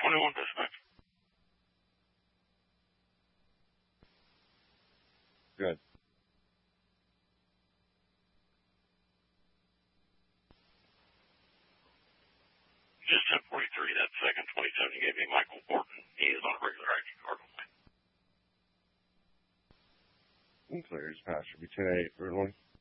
21 dispatch. Good. Just 1043, that second 27 you gave me, Michael Gordon. He is on a regular ID card only. Clear dispatch. Should be 10-8, route 1.